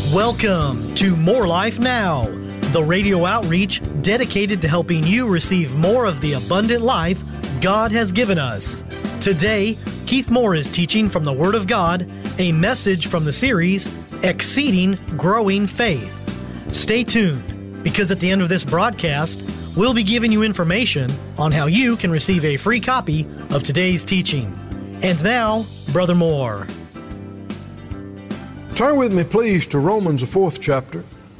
Welcome to More Life Now, the radio outreach dedicated to helping you receive more of the abundant life God has given us. Today, Keith Moore is teaching from the Word of God, a message from the series, Exceeding Growing Faith. Stay tuned, because at the end of this broadcast, we'll be giving you information on how you can receive a free copy of today's teaching. And now, Brother Moore. Turn with me, please, to Romans, the 4th chapter.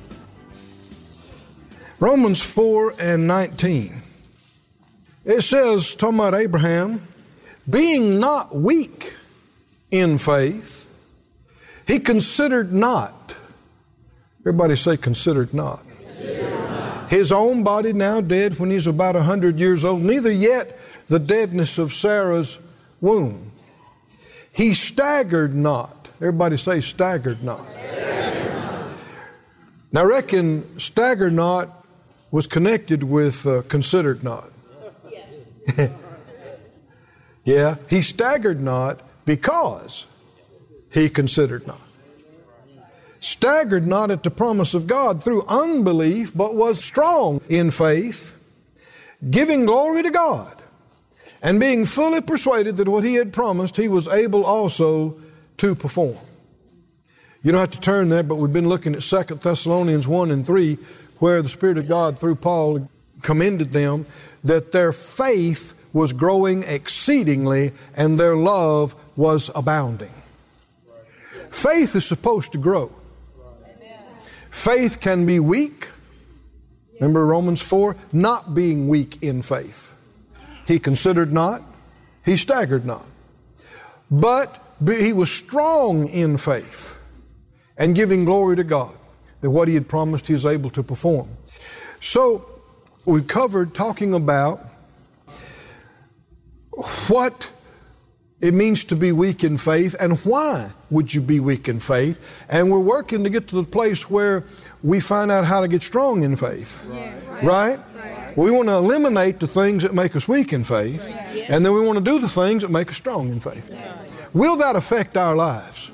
Romans 4 and 19. It says, talking about Abraham, being not weak in faith, he considered not. Everybody say, considered not. His own body now dead when he's about 100 years old, neither yet the deadness of Sarah's womb. He staggered not. Everybody say, staggered not. Now, I reckon staggered not was connected with considered not. Yeah, he staggered not because he considered not. Staggered not at the promise of God through unbelief, but was strong in faith, giving glory to God, and being fully persuaded that what he had promised, he was able also to perform. You don't have to turn there, but we've been looking at 2 Thessalonians 1 and 3, where the Spirit of God through Paul commended them that their faith was growing exceedingly and their love was abounding. Faith is supposed to grow. Faith can be weak. Remember Romans 4? Not being weak in faith. He considered not, he staggered not. But he was strong in faith and giving glory to God that what he had promised he was able to perform. So we covered talking about what it means to be weak in faith and why would you be weak in faith. And we're working to get to the place where we find out how to get strong in faith. Right? We want to eliminate the things that make us weak in faith, and then we want to do the things that make us strong in faith. Will that affect our lives?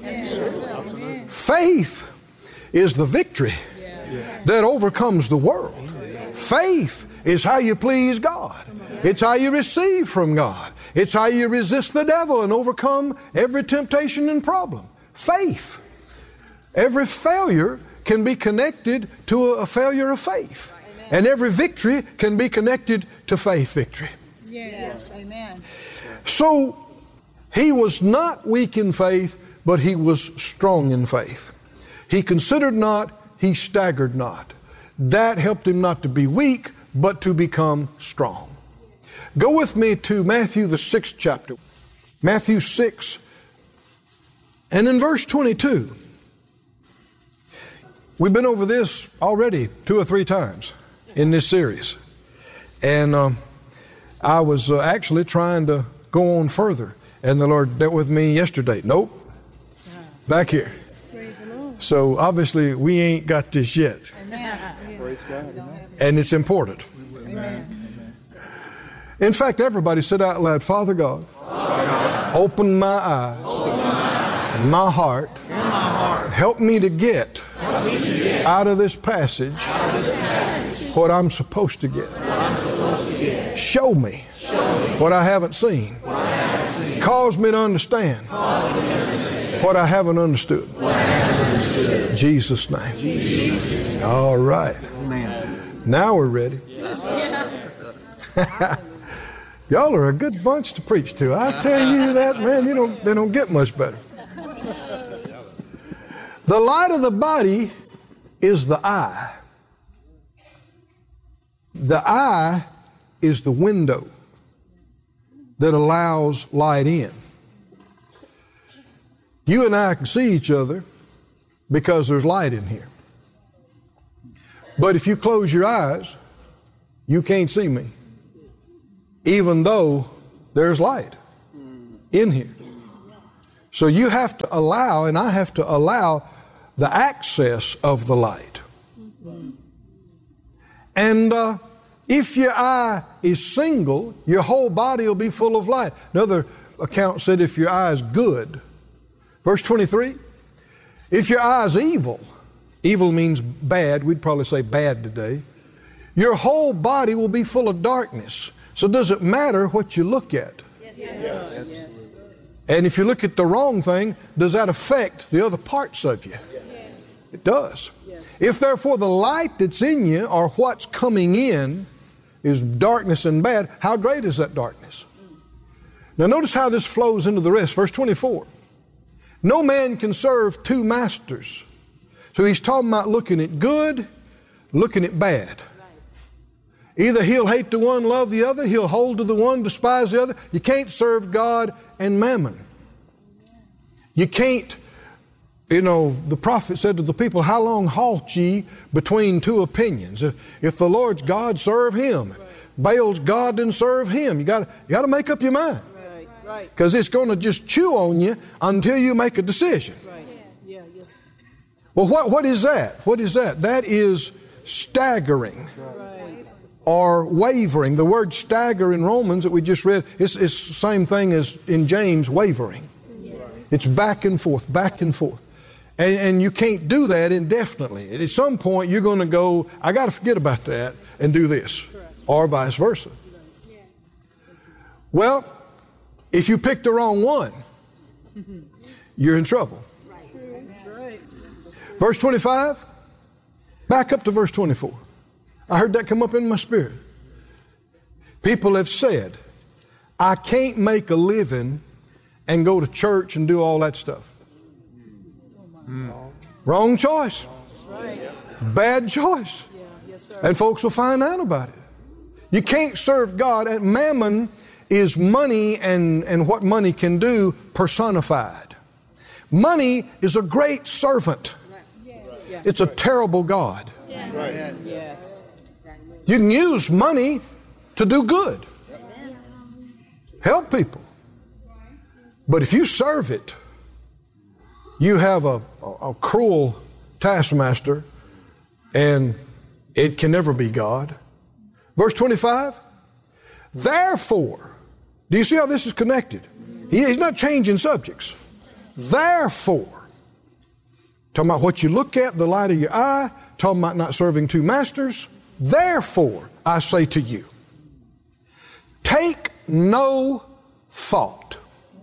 Faith is the victory that overcomes the world. Faith is how you please God. It's how you receive from God. It's how you resist the devil and overcome every temptation and problem. Faith. Every failure can be connected to a failure of faith. And every victory can be connected to faith victory. Yes. Amen. So he was not weak in faith, but he was strong in faith. He considered not, he staggered not. That helped him not to be weak, but to become strong. Go with me to Matthew, the 6th chapter. Matthew 6, and in verse 22. We've been over this already 2 or 3 times in this series. And I was actually trying to go on further. And the Lord dealt with me yesterday. Nope. Back here. So obviously we ain't got this yet. And it's important. In fact, everybody said out loud, Father God, open my eyes, and my heart, help me to get out of this passage what I'm supposed to get. Show me what I haven't seen. Cause me to understand what I haven't understood. In Jesus' name. All right. Now we're ready. Y'all are a good bunch to preach to. I tell you that, man, they don't get much better. The light of the body is the eye. The eye is the window that allows light in. You and I can see each other because there's light in here. But if you close your eyes, you can't see me, even though there's light in here. So you have to allow, and I have to allow, the access of the light. And if your eye is single, your whole body will be full of light. Another account said if your eye is good, verse 23, if your eye is evil, Evil means bad. We'd probably say bad today. Your whole body will be full of darkness. So does it matter what you look at? Yes. And if you look at the wrong thing, does that affect the other parts of you? It does. If therefore the light that's in you or what's coming in is darkness and bad, how great is that darkness? Now notice how this flows into the rest. Verse 24. No man can serve two masters. So he's talking about looking at good, looking at bad. Either he'll hate the one, love the other. He'll hold to the one, despise the other. You can't serve God and mammon. You can't, the prophet said to the people, how long halt ye between two opinions? If the Lord's God, serve Him. If Baal's God, then serve Him. You got to make up your mind. Because it's going to just chew on you until you make a decision. Well, what is that? What is that? That is staggering. Or wavering. The word stagger in Romans that we just read, it's the same thing as in James, wavering. It's back and forth, back and forth. And you can't do that indefinitely. At some point you're going to go, I got to forget about that and do this. Or vice versa. Well, if you pick the wrong one, you're in trouble. Verse 25, back up to verse 24. I heard that come up in my spirit. People have said, I can't make a living and go to church and do all that stuff. Wrong choice. Bad choice. And folks will find out about it. You can't serve God. And mammon is money and what money can do personified. Money is a great servant. It's a terrible God. You can use money to do good. Help people. But if you serve it, you have a cruel taskmaster, and it can never be God. Verse 25, therefore, do you see how this is connected? He's not changing subjects. Therefore, talking about what you look at, the light of your eye, talking about not serving two masters. Therefore, I say to you, take no thought.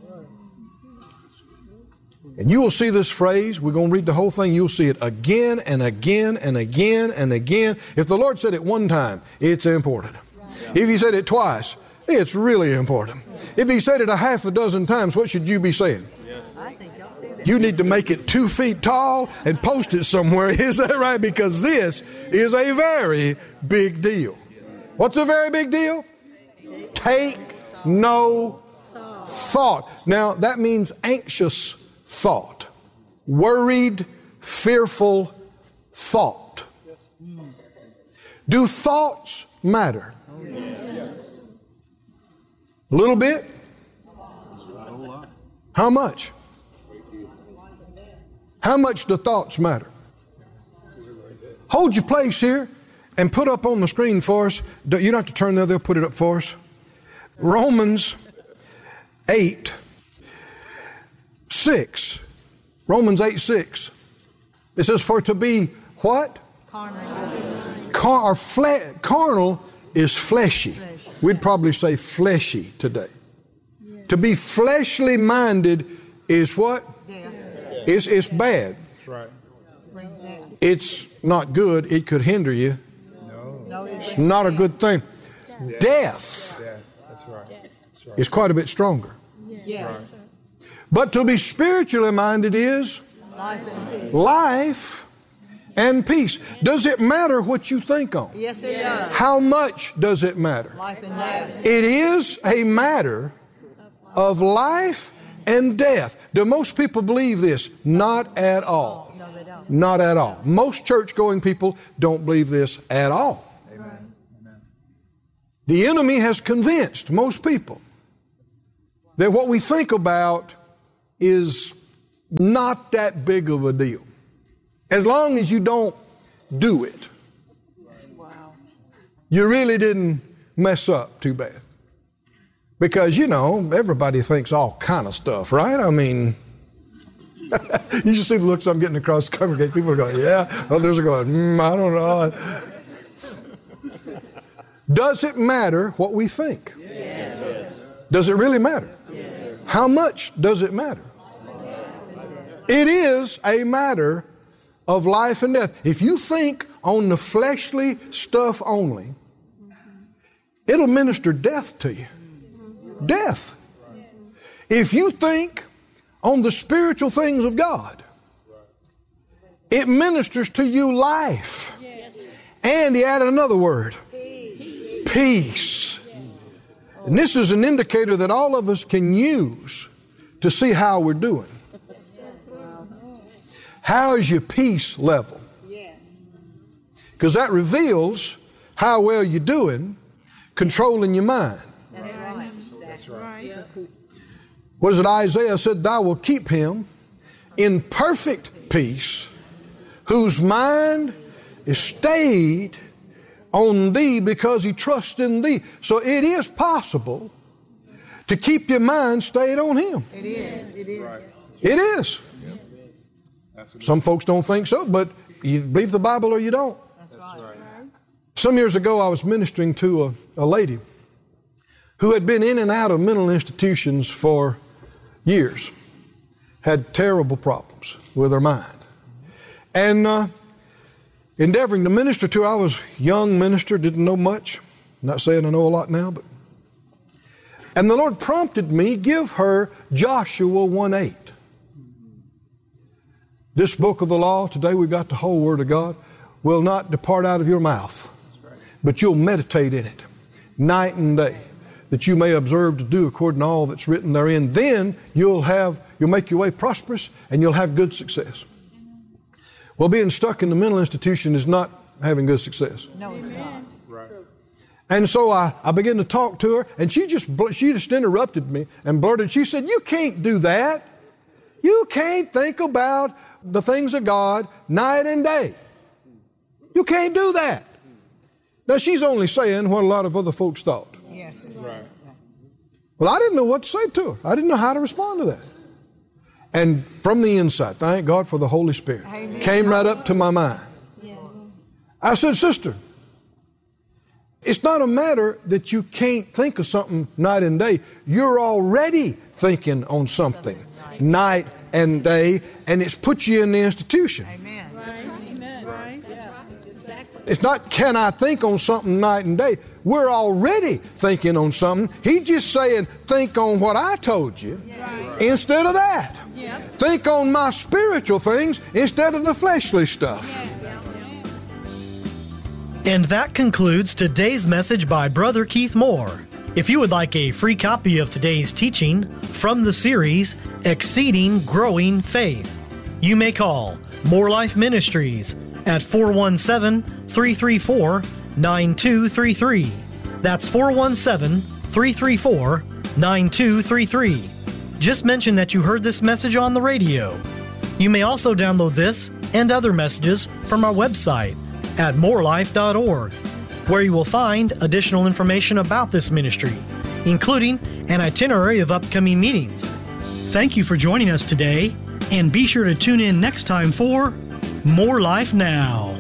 And you will see this phrase. We're going to read the whole thing. You'll see it again and again and again and again. If the Lord said it one time, it's important. If He said it twice, it's really important. If He said it a half a dozen times, what should you be saying? You need to make it 2 feet tall and post it somewhere. Is that right? Because this is a very big deal. What's a very big deal? Take no thought. Now, that means anxious thought. Worried, fearful thought. Do thoughts matter? A little bit? How much? How much do thoughts matter? Hold your place here and put up on the screen for us. You don't have to turn there, they'll put it up for us. Romans 8:6. Romans 8:6. It says, for to be what? Carnal is fleshy. We'd probably say fleshy today. To be fleshly minded is what? It's bad. That's right. It's not good. It could hinder you. No, It's not a good thing. Death That's right. is quite a bit stronger. Yes. But to be spiritually minded is life and peace. Does it matter what you think on? Yes, it does. How much does it matter? Life and death. It is a matter of life and death. Do most people believe this? Not at all. No, they don't. Not at all. Most church-going people don't believe this at all. Amen. The enemy has convinced most people that what we think about is not that big of a deal. As long as you don't do it. Wow. You really didn't mess up too bad. Because, everybody thinks all kind of stuff, right? I mean, You should see the looks I'm getting across the congregation. People are going, yeah. Others are going, I don't know. Does it matter what we think? Yes. Does it really matter? Yes. How much does it matter? It is a matter of life and death. If you think on the fleshly stuff only, it'll minister death to you. Death. If you think on the spiritual things of God, it ministers to you life. And he added another word. Peace. And this is an indicator that all of us can use to see how we're doing. How is your peace level? Because that reveals how well you're doing controlling your mind. That's right. What is it Isaiah said? Thou will keep him in perfect peace, whose mind is stayed on thee because he trusts in thee. So it is possible to keep your mind stayed on him. It is. It is. It is. Some folks don't think so, but you believe the Bible or you don't. That's right. Some years ago, I was ministering to a lady who had been in and out of mental institutions for years, had terrible problems with her mind. And endeavoring to minister to her, I was a young minister, didn't know much. Not saying I know a lot now, but. And the Lord prompted me, give her Joshua 1:8. This book of the law, today we've got the whole Word of God, will not depart out of your mouth, but you'll meditate in it night and day, that you may observe to do according to all that's written therein. Then you'll make your way prosperous and you'll have good success. Well, being stuck in the mental institution is not having good success. No, it's not. Right. And so I began to talk to her, and she just interrupted me and blurted. She said, "You can't do that. You can't think about the things of God night and day. You can't do that." Now, she's only saying what a lot of other folks thought. Yes, that's right. Well, I didn't know what to say to her. I didn't know how to respond to that. And from the inside, thank God for the Holy Spirit, came right up to my mind. I said, "Sister, it's not a matter that you can't think of something night and day. You're already thinking on something night and day, and it's put you in the institution." Amen. Right. It's not, can I think on something night and day? We're already thinking on something. He's just saying, think on what I told you instead of that. Yep. Think on my spiritual things instead of the fleshly stuff. And that concludes today's message by Brother Keith Moore. If you would like a free copy of today's teaching from the series, Exceeding Growing Faith, you may call More Life Ministries at 417-334-9233. That's 417-334-9233. Just mention that you heard this message on the radio. You may also download this and other messages from our website at morelife.org, where you will find additional information about this ministry, including an itinerary of upcoming meetings. Thank you for joining us today, and be sure to tune in next time for More Life Now.